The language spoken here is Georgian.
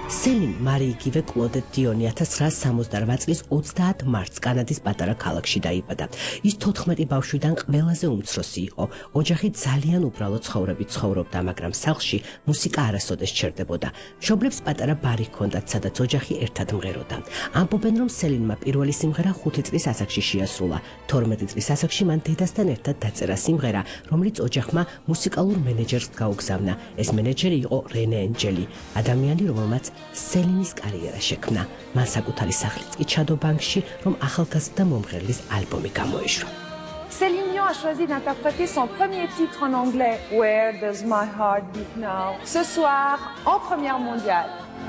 სელინ მარი იგივე კლოდეთ დიონი 1968 წლის 30 მარტს კანადის პატარა ქალაქში დაიბადა. ის 14 ბავშვიდან ყველაზე უმცროსი იყო. ოჯახი ძალიან უბრალო ცხოვრებით ცხოვრობდა, მაგრამ სახლში მუსიკა არასოდეს ჩერდებოდა. მშობლებს პატარა ბარი ჰქონდათ, სადაც ოჯახი ერთად მღეროდა. ამბობენ, რომ სელინმა პირველი სიმღერა 5 წლის ასაკში შეასრულა. 12 წლის ასაკში მან დედასთან ერთად დაწერა სიმღერა, რომელიც ოჯახმა მუსიკალურ მენეჯერს გაუგზავნა. ეს მენეჯერი იყო რენე ენჯელი, ადამიანი, რომელმაც სელინის კარიერა შექმნა. მან საკუთარი სახლიც კი ჩადო ბანკში, რომ ახალგაზრდა მომღერლის ალბომი გამოეშვა. Céline Dion a choisi d'interpréter son premier titre en anglais, Where Does My Heart Beat Now, ce soir en première mondiale.